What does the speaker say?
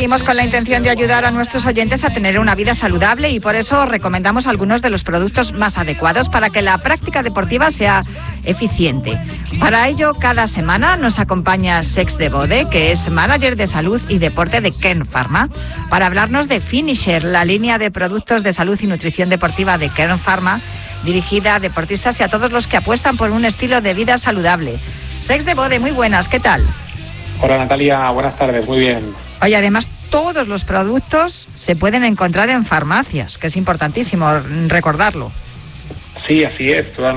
seguimos con la intención de ayudar a nuestros oyentes a tener una vida saludable y por eso recomendamos algunos de los productos más adecuados para que la práctica deportiva sea eficiente. Para ello, cada semana nos acompaña Sex de Bode, que es manager de salud y deporte de Kern Pharma, para hablarnos de Finisher, la línea de productos de salud y nutrición deportiva de Kern Pharma, dirigida a deportistas y a todos los que apuestan por un estilo de vida saludable. Sex de Bode, muy buenas, ¿qué tal? Hola Natalia, buenas tardes, muy bien. Oye, además todos los productos se pueden encontrar en farmacias, que es importantísimo recordarlo. Sí, así es,